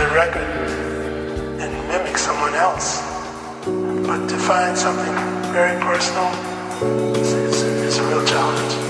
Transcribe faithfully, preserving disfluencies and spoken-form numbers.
a record and mimic someone else. But to find something very personal is, is, is a real challenge.